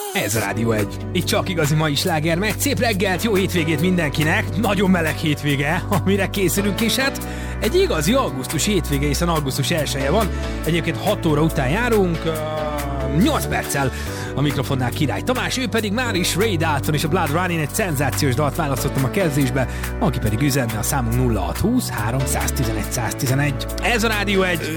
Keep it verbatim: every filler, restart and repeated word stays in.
Ez a Rádió egy. Itt csak igazi mai sláger megy. Szép reggelt, jó hétvégét mindenkinek. Nagyon meleg hétvége, amire készülünk is. Hát egy igazi augusztus hétvége, hiszen augusztus elseje van. Egyébként hat óra után járunk, uh, nyolc perccel a mikrofonnál Király Tamás, ő pedig már is Ray Dalton és a Blood Running, egy szenzációs dalt választottam a kezdésbe, aki pedig üzenne a számunk nulla hat húsz három tizenegy száz tizenegy. Ez a Rádió egy.